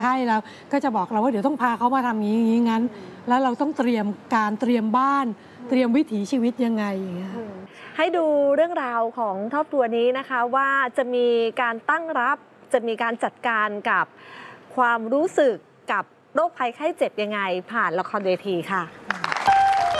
ใช่แล้วก็จะบอกเราว่าเดี๋ยวต้องพาเขามาทำอย่างนี้งั้นแล้วเราต้องเตรียมบ้านเตรียมวิถีชีวิตยังไงอย่างเงี้ยให้ดูเรื่องราวของครอบครัวนี้นะคะว่าจะมีการตั้งรับจะมีการจัดการกับความรู้สึกกับโรคภัยไข้เจ็บยังไงผ่านละครเวทีค่ะ